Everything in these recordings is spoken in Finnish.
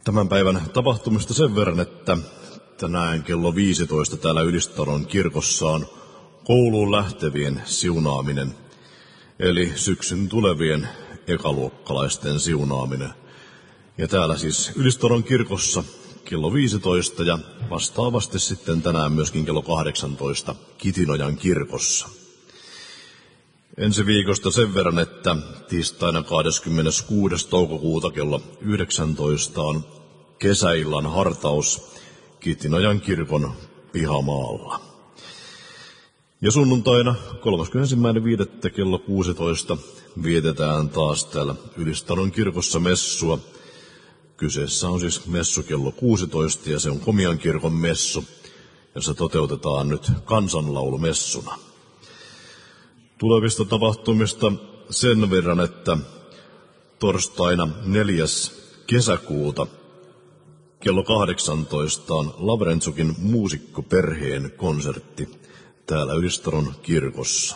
Tämän päivän tapahtumista sen verran, että tänään kello 15 täällä Ylistaron kirkossa on kouluun lähtevien siunaaminen, eli syksyn tulevien ekaluokkalaisten siunaaminen. Ja täällä siis Ylistaron kirkossa kello 15 ja vastaavasti sitten tänään myöskin kello 18 Kitinojan kirkossa. Ensi viikosta sen verran, että tiistaina 26. toukokuuta kello 19 on kesäillan hartaus Kitinojan kirkon pihamaalla. Ja sunnuntaina 31.5. kello 16 vietetään taas täällä Ylistaron kirkossa messua. Kyseessä on siis messu kello 16 ja se on Komian kirkon messu, jossa toteutetaan nyt kansanlaulumessuna. Tulevista tapahtumista sen verran, että torstaina 4. kesäkuuta kello 18 on Lavrentsukin muusikkoperheen konsertti täällä Ylistaron kirkossa.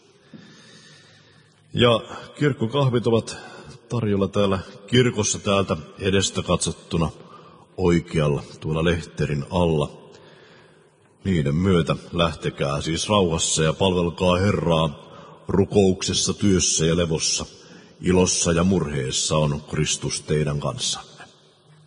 Ja kirkkokahvit ovat tarjolla täällä kirkossa täältä edestä katsottuna oikealla tuolla lehterin alla. Niiden myötä lähtekää siis rauhassa ja palvelkaa Herraa rukouksessa, työssä ja levossa. Ilossa ja murheessa on Kristus teidän kanssa.